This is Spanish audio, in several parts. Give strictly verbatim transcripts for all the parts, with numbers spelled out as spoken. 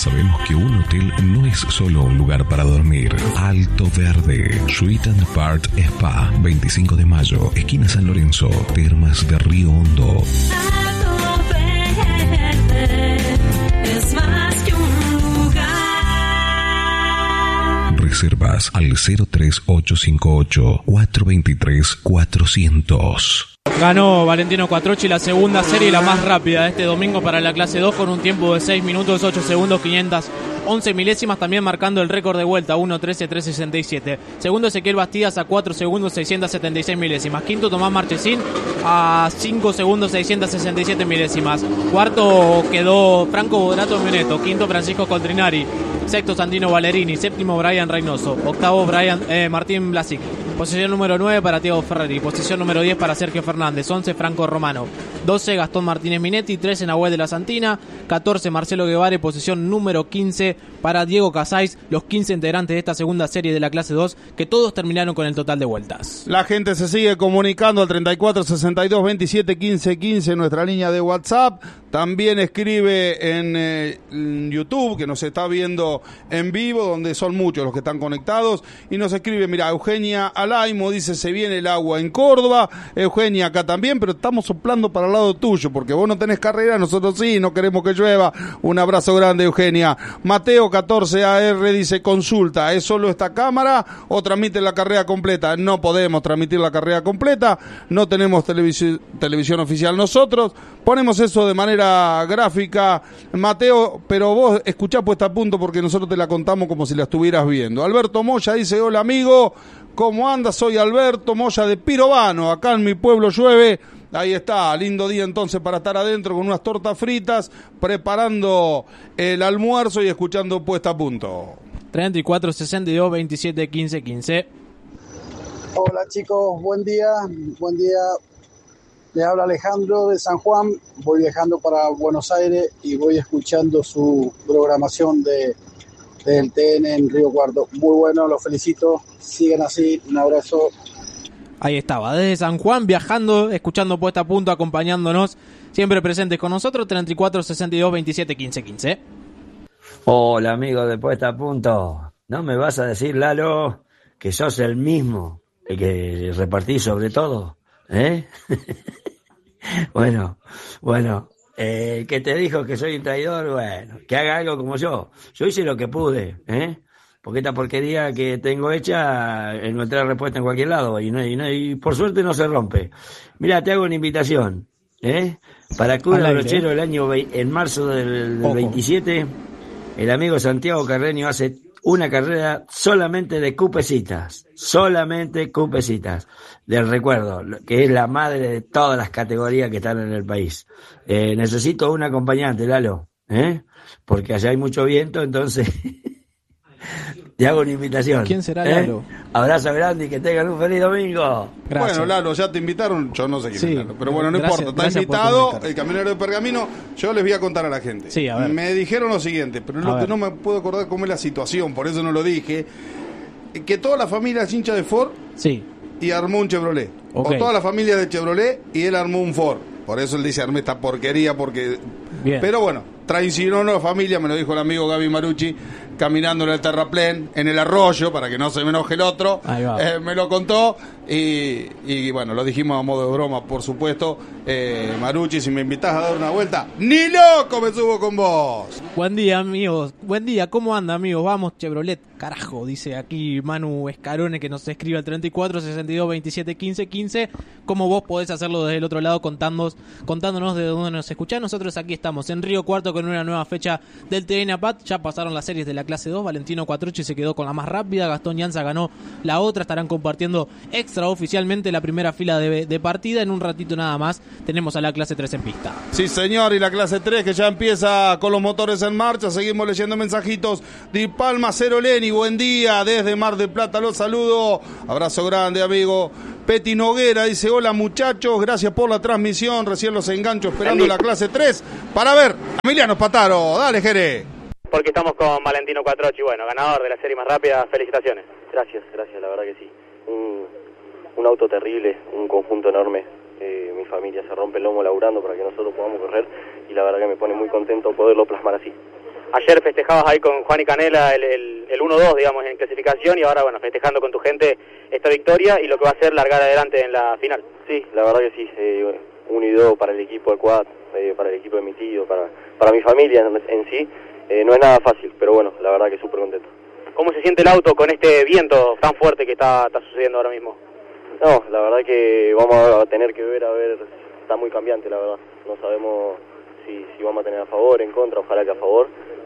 Sabemos que un hotel no es solo un lugar para dormir. Alto Verde, Suite and Apart Spa, veinticinco de mayo, esquina San Lorenzo, Termas de Río Hondo. Alto Verde es más que un lugar. Reservas al cero tres ocho cinco ocho, cuatro dos tres, cuatrocientos. Ganó Valentino Quattrocchi la segunda serie, la más rápida de este domingo para la clase dos, con un tiempo de seis minutos, ocho segundos, quinientas once milésimas, también marcando el récord de vuelta, uno trece, tres sesenta y siete. Segundo Ezequiel Bastidas a cuatro segundos, seiscientas setenta y seis milésimas. Quinto Tomás Marchesín a cinco segundos, seiscientas sesenta y siete milésimas. Cuarto quedó Franco Bodrato Mioneto. Quinto Francisco Contrinari. Sexto Santino Ballerini. Séptimo Brian Reynoso. Octavo Brian, eh, Martín Blasic. Posición número nueve para Thiago Ferreri. Posición número diez para Sergio Fernández. once Franco Romano. doce Gastón Martínez Minetti. trece Nahuel de la Santina. catorce Marcelo Guevara. Posición número quince para Diego Casais. Los quince integrantes de esta segunda serie de la clase dos, que todos terminaron con el total de vueltas. La gente se sigue comunicando al treinta y cuatro, sesenta y dos, veintisiete, quince, quince, nuestra línea de WhatsApp. También escribe en, eh, en YouTube, que nos está viendo en vivo, donde son muchos los que están conectados, y nos escribe, mira, Eugenia Alaimo dice, se viene el agua en Córdoba. Eugenia, acá también, pero estamos soplando para el lado tuyo, porque vos no tenés carrera, nosotros sí, no queremos que llueva. Un abrazo grande, Eugenia. Mateo catorce A R dice, consulta, ¿es solo esta cámara o transmite la carrera completa? No podemos transmitir la carrera completa, no tenemos televisi- televisión oficial nosotros, ponemos eso de manera gráfica, Mateo, pero vos escuchá Puesta a Punto, porque nosotros te la contamos como si la estuvieras viendo. Alberto Moya dice, hola amigo, ¿cómo andas? Soy Alberto Moya de Pirovano, acá en mi pueblo llueve. Ahí está, lindo día entonces para estar adentro con unas tortas fritas, preparando el almuerzo y escuchando Puesta a Punto. treinta y cuatro, sesenta y dos, veintisiete, quince, quince. Hola chicos, buen día, buen día. Le habla Alejandro de San Juan, voy viajando para Buenos Aires y voy escuchando su programación de del T N en Río Cuarto. Muy bueno, los felicito, sigan así, un abrazo. Ahí estaba, desde San Juan, viajando, escuchando Puesta a Punto, acompañándonos, siempre presentes con nosotros, treinta y cuatro, sesenta y dos, veintisiete, quince, quince. Hola amigo de Puesta a Punto, ¿no me vas a decir, Lalo, que sos el mismo, el que repartís sobre todo? ¿Eh? bueno, bueno, eh, que te dijo que soy un traidor, bueno, que haga algo como yo. Yo hice lo que pude, ¿eh? Porque esta porquería que tengo hecha encontré respuesta en cualquier lado y, no, y, no, y por suerte no se rompe. Mira, te hago una invitación, ¿eh? Para Club de Brochero el año ve- en marzo del, del veintisiete, el amigo Santiago Carreño hace una carrera solamente de cupecitas, solamente cupecitas, del recuerdo, que es la madre de todas las categorías que están en el país. Eh, necesito un acompañante, Lalo, ¿eh? Porque allá hay mucho viento, entonces te hago una invitación. ¿Quién será ¿eh? Lalo? Abrazo grande y que tengan un feliz domingo. Gracias. Bueno, Lalo, ya te invitaron, yo no sé quién Sí. es Lalo, pero bueno, no Gracias- importa, gracias está por invitado comunicar. el camionero de Pergamino. Yo les voy a contar a la gente. Sí, a ver. Me dijeron lo siguiente, pero A lo que ver. no me puedo acordar cómo es la situación, por eso no lo dije, que toda la familia es hincha de Ford Sí. y armó un Chevrolet. Ok. O toda la familia de Chevrolet y él armó un Ford. Por eso él dice, armé esta porquería, porque... Bien. Pero bueno, traicionó a la familia, me lo dijo el amigo Gaby Marucci, caminando en el terraplén, en el arroyo, para que no se me enoje el otro. Ahí va. Eh, me lo contó y, y bueno, lo dijimos a modo de broma, por supuesto. Eh, Marucci, si me invitás a dar una vuelta, ¡ni loco me subo con vos! Buen día, amigos. Buen día, ¿cómo anda, amigos? Vamos, Chevrolet. Carajo, dice aquí Manu Escarone, que nos escribe al treinta y cuatro, sesenta y dos, veintisiete, quince, quince. ¿Cómo vos podés hacerlo desde el otro lado contándonos, contándonos de dónde nos escuchás? Nosotros aquí estamos en Río Cuarto con una nueva fecha del T N A P A T. Ya pasaron las series de la clase dos. Valentino Quattrocchi se quedó con la más rápida. Gastón Llanza ganó la otra. Estarán compartiendo extraoficialmente la primera fila de, de partida. En un ratito nada más tenemos a la clase tres en pista. Sí, señor, y la clase tres que ya empieza con los motores en marcha. Seguimos leyendo mensajitos. Di Palma Cero Leni, buen día, desde Mar del Plata, los saludo. Abrazo grande, amigo. Peti Noguera dice, hola muchachos, gracias por la transmisión. Recién los engancho esperando la clase tres para ver a Emiliano Spataro. Dale, Jere. Porque estamos con Valentino Quattrocchi, bueno, ganador de la serie más rápida, felicitaciones. Gracias, gracias, la verdad que sí. Un, un auto terrible, un conjunto enorme. Eh, mi familia se rompe el lomo laburando para que nosotros podamos correr y la verdad que me pone muy contento poderlo plasmar así. ayer festejabas ahí con Juan y Canela el, el, el uno dos, digamos, en clasificación, y ahora, bueno, festejando con tu gente esta victoria y lo que va a ser largar adelante en la final. Sí, la verdad que sí, eh, un y dos para el equipo de Quad, eh, para el equipo de mi tío, para, para mi familia en, en sí, eh, no es nada fácil, pero bueno, la verdad que súper contento. ¿Cómo se siente el auto con este viento tan fuerte que está, está sucediendo ahora mismo? No, la verdad que vamos a tener que ver, a ver, está muy cambiante la verdad, no sabemos si, si vamos a tener a favor, en contra, ojalá que a favor,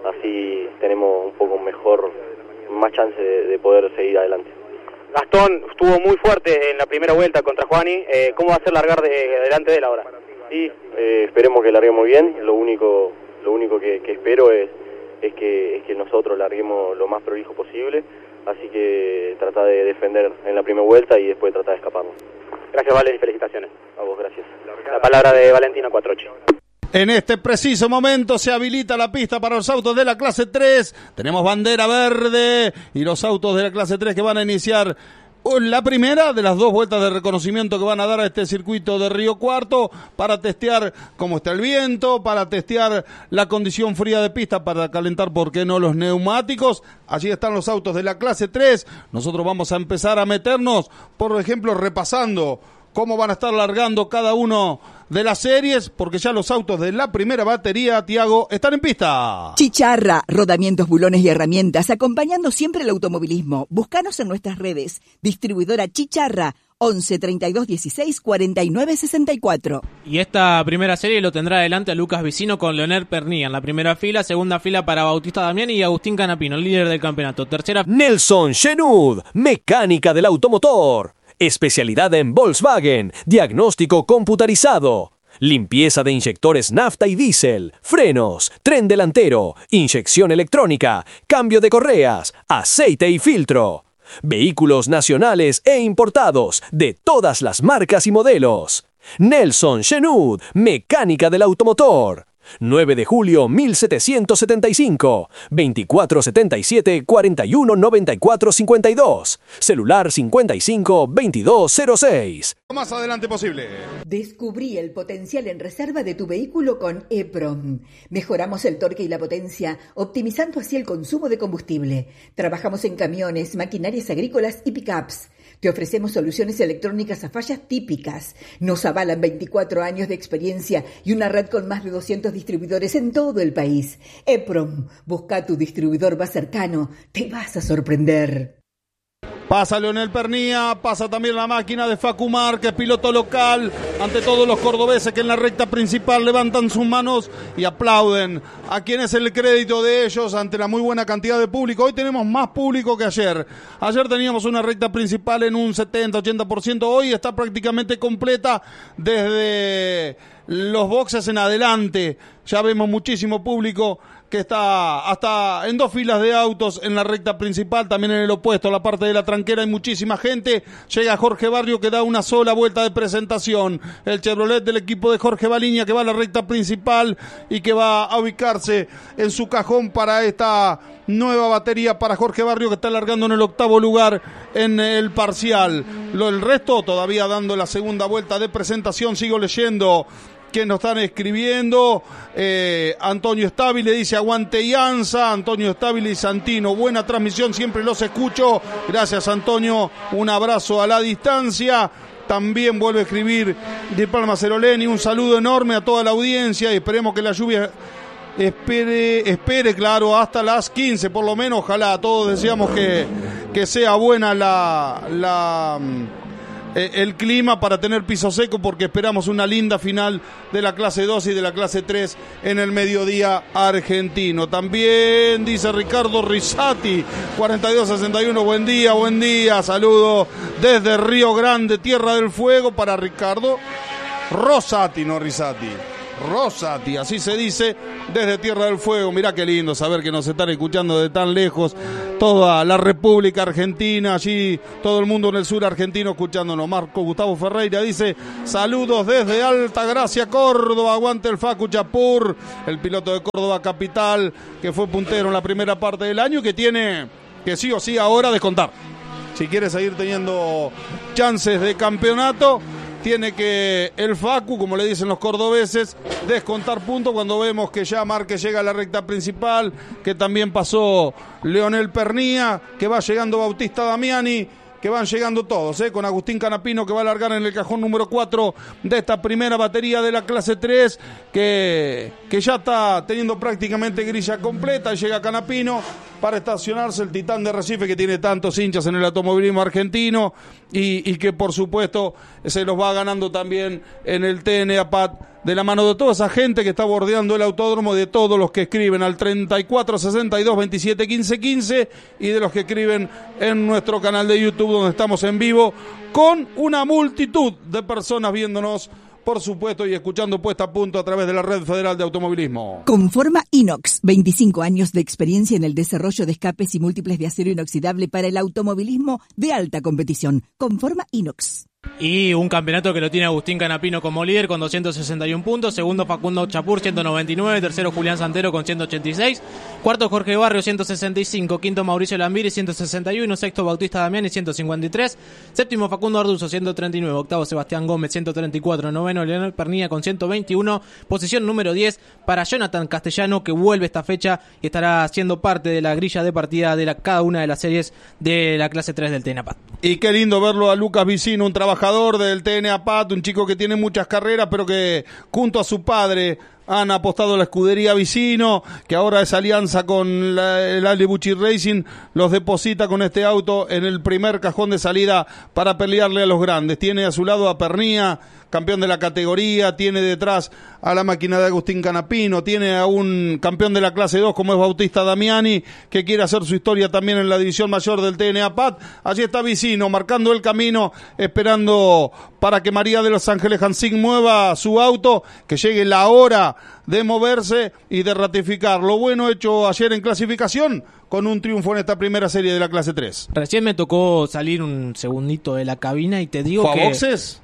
así tenemos un poco mejor, más chance de, de poder seguir adelante. Gastón estuvo muy fuerte en la primera vuelta contra Juani, eh, ¿cómo va a ser largar de, delante de él ahora? Sí, eh, esperemos que larguemos bien, lo único lo único que, que espero es, es, que, es que nosotros larguemos lo más prolijo posible, así que trata de defender en la primera vuelta y después trata de escaparnos. Gracias, Valen, y felicitaciones. A vos, gracias. La palabra de Valentina Cuatrochi. En este preciso momento se habilita la pista para los autos de la clase tres. Tenemos bandera verde y los autos de la clase tres que van a iniciar la primera de las dos vueltas de reconocimiento que van a dar a este circuito de Río Cuarto para testear cómo está el viento, para testear la condición fría de pista, para calentar, ¿por qué no?, los neumáticos. Allí están los autos de la clase tres. Nosotros vamos a empezar a meternos, por ejemplo, repasando cómo van a estar largando cada uno de las series, porque ya los autos de la primera batería, Tiago, están en pista. Chicharra, rodamientos, bulones y herramientas, acompañando siempre el automovilismo. Búscanos en nuestras redes. Distribuidora Chicharra, once treinta y dos dieciséis cuarenta y nueve sesenta y cuatro. Y esta primera serie lo tendrá adelante a Lucas Vicino con Leonel Pernilla en la primera fila, segunda fila para Bautista Damián y Agustín Canapino, el líder del campeonato. Tercera, Nelson Shenud, mecánica del automotor. Especialidad en Volkswagen, diagnóstico computarizado, limpieza de inyectores nafta y diésel, frenos, tren delantero, inyección electrónica, cambio de correas, aceite y filtro. Vehículos nacionales e importados de todas las marcas y modelos. Nelson Shenud, mecánica del automotor. nueve de julio mil setecientos setenta y cinco, veinticuatro setenta y siete, cuarenta y uno noventa y cuatro cincuenta y dos, celular cincuenta y cinco veintidós cero seis. Lo más adelante posible. Descubrí el potencial en reserva de tu vehículo con EPROM. Mejoramos el torque y la potencia, optimizando así el consumo de combustible. Trabajamos en camiones, maquinarias agrícolas y pickups. Te ofrecemos soluciones electrónicas a fallas típicas. Nos avalan veinticuatro años de experiencia y una red con más de doscientos distribuidores en todo el país. EPROM, busca tu distribuidor más cercano. Te vas a sorprender. Pasa Leonel Pernilla, pasa también la máquina de Facu Márquez, piloto local, ante todos los cordobeses que en la recta principal levantan sus manos y aplauden. ¿A quién es el crédito de ellos ante la muy buena cantidad de público? Hoy tenemos más público que ayer. Ayer teníamos una recta principal en un setenta, ochenta por ciento. Hoy está prácticamente completa desde los boxes en adelante. Ya vemos muchísimo público que está hasta en dos filas de autos en la recta principal, también en el opuesto, la parte de la tranquera hay muchísima gente. Llega Jorge Barrio que da una sola vuelta de presentación, el Chevrolet del equipo de Jorge Baliña que va a la recta principal y que va a ubicarse en su cajón para esta nueva batería para Jorge Barrio que está largando en el octavo lugar en el parcial. Lo, el resto todavía dando la segunda vuelta de presentación. Sigo leyendo que nos están escribiendo. eh, Antonio Stabile dice aguante Ianza. Antonio Stabile y Santino, buena transmisión, siempre los escucho. Gracias, Antonio, un abrazo a la distancia. También vuelve a escribir de Palma Ceroleni, un saludo enorme a toda la audiencia y esperemos que la lluvia espere, espere claro, hasta las quince por lo menos. Ojalá, todos deseamos que, que sea buena la... la el clima para tener piso seco, porque esperamos una linda final de la clase dos y de la clase tres en el mediodía argentino. También dice Ricardo Risati, cuarenta y dos sesenta y uno, buen día, buen día, saludo desde Río Grande, Tierra del Fuego, para Ricardo Rosati, no Risati. Rosati, así se dice, desde Tierra del Fuego. Mirá qué lindo saber que nos están escuchando de tan lejos, toda la República Argentina, allí todo el mundo en el sur argentino escuchándonos. Marco Gustavo Ferreira dice, saludos desde Altagracia, Córdoba, aguante el Facu Chapur, el piloto de Córdoba Capital, que fue puntero en la primera parte del año y que tiene que sí o sí ahora descontar. Si quiere seguir teniendo chances de campeonato, tiene que el Facu, como le dicen los cordobeses, descontar puntos cuando vemos que ya Márquez llega a la recta principal, que también pasó Leonel Pernía, que va llegando Bautista Damiani, que van llegando todos, ¿eh? Con Agustín Canapino, que va a largar en el cajón número cuatro de esta primera batería de la clase tres, que, que ya está teniendo prácticamente grilla completa. Llega Canapino para estacionarse, el titán de Recife, que tiene tantos hinchas en el automovilismo argentino, y, y que por supuesto se los va ganando también en el T N A P A T, de la mano de toda esa gente que está bordeando el autódromo, de todos los que escriben al treinta y cuatro sesenta y dos veintisiete quince quince, y de los que escriben en nuestro canal de YouTube, donde estamos en vivo con una multitud de personas viéndonos, por supuesto, y escuchando Puesta a Punto a través de la Red Federal de Automovilismo. Conforma Inox, veinticinco años de experiencia en el desarrollo de escapes y múltiples de acero inoxidable para el automovilismo de alta competición. Conforma Inox. Y un campeonato que lo tiene Agustín Canapino como líder con doscientos sesenta y un puntos, segundo Facundo Chapur ciento noventa y nueve, tercero Julián Santero con ciento ochenta y seis, cuarto Jorge Barrio ciento sesenta y cinco, quinto Mauricio Lambiri ciento sesenta y uno, sexto Bautista Damiani ciento cincuenta y tres, séptimo Facundo Arduzo ciento treinta y nueve, octavo Sebastián Gómez ciento treinta y cuatro, noveno Leonel Pernía con ciento veintiuno, posición número diez para Jonathan Castellano, que vuelve esta fecha y estará siendo parte de la grilla de partida de la, cada una de las series de la clase tres del T N A P A T. Y qué lindo verlo a Lucas Vicino, un trabajador del T N A P A T, un chico que tiene muchas carreras, pero que junto a su padre han apostado a la escudería Vicino, que ahora esa alianza con la, el Ali Bucci Racing los deposita con este auto en el primer cajón de salida para pelearle a los grandes. Tiene a su lado a Pernía, campeón de la categoría, tiene detrás a la máquina de Agustín Canapino, tiene a un campeón de la clase dos como es Bautista Damiani, que quiere hacer su historia también en la división mayor del T N A P A T. Allí está Vicino, marcando el camino, esperando para que María de los Ángeles Hansing mueva su auto, que llegue la hora de moverse y de ratificar lo bueno hecho ayer en clasificación, con un triunfo en esta primera serie de la clase tres. Recién me tocó salir un segundito de la cabina y te digo ¿Fue a que boxes?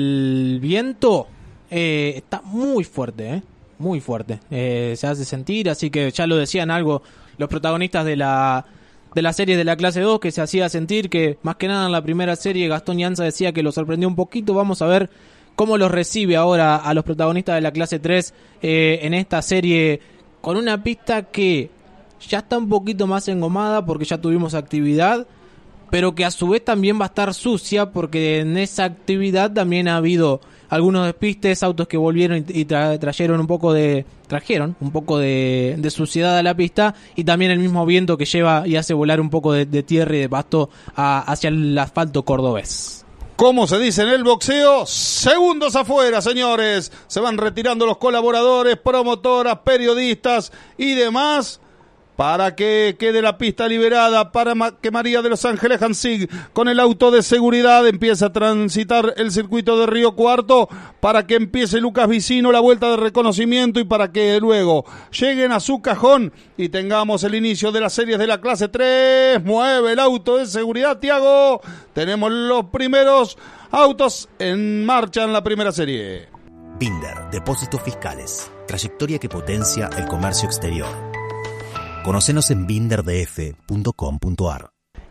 El viento eh, está muy fuerte, eh, muy fuerte. Eh, se hace sentir, así que ya lo decían algo los protagonistas de la de la serie de la clase dos, que se hacía sentir que más que nada en la primera serie Gastón Llanza decía que lo sorprendió un poquito. Vamos a ver cómo los recibe ahora a los protagonistas de la clase tres eh, en esta serie, con una pista que ya está un poquito más engomada porque ya tuvimos actividad, pero que a su vez también va a estar sucia porque en esa actividad también ha habido algunos despistes, autos que volvieron y tra- trajeron un poco de trajeron un poco de, de suciedad a la pista, y también el mismo viento que lleva y hace volar un poco de, de tierra y de pasto a, hacia el asfalto cordobés. Como se dice en el boxeo, segundos afuera, señores. Se van retirando los colaboradores, promotoras, periodistas y demás, para que quede la pista liberada, para que María de los Ángeles Hansing, con el auto de seguridad, empiece a transitar el circuito de Río Cuarto, para que empiece Lucas Vicino la vuelta de reconocimiento y para que luego lleguen a su cajón y tengamos el inicio de las series de la clase tres. Mueve el auto de seguridad, Tiago. Tenemos los primeros autos en marcha en la primera serie. Binder, Depósitos Fiscales, trayectoria que potencia el comercio exterior. Conocenos en binder d f punto com punto a r.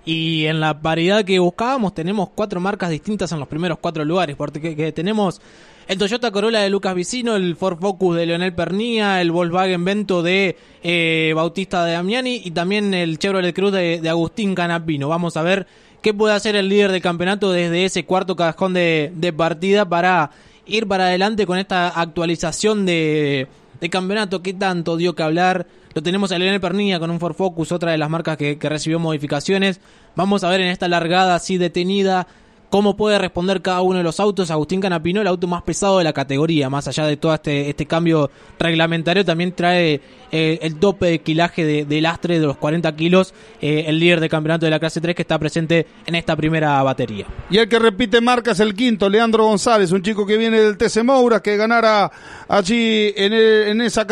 Y en la paridad que buscábamos tenemos cuatro marcas distintas en los primeros cuatro lugares, porque que, que tenemos el Toyota Corolla de Lucas Vicino, el Ford Focus de Leonel Pernía, el Volkswagen Vento de eh, Bautista Damiani y también el Chevrolet Cruz de, de Agustín Canapino. Vamos a ver qué puede hacer el líder del campeonato desde ese cuarto cajón de, de partida para ir para adelante con esta actualización de, de campeonato. ¿Qué tanto dio que hablar? Lo tenemos a Leonel Pernía con un Ford Focus, otra de las marcas que, que recibió modificaciones. Vamos a ver en esta largada así detenida cómo puede responder cada uno de los autos. Agustín Canapino, el auto más pesado de la categoría, más allá de todo este, este cambio reglamentario, también trae eh, el tope de quilaje de, de lastre de los cuarenta kilos, eh, el líder del campeonato de la clase tres que está presente en esta primera batería. Y el que repite marca es el quinto, Leandro González, un chico que viene del T C Moura, que ganara allí en, el, en esa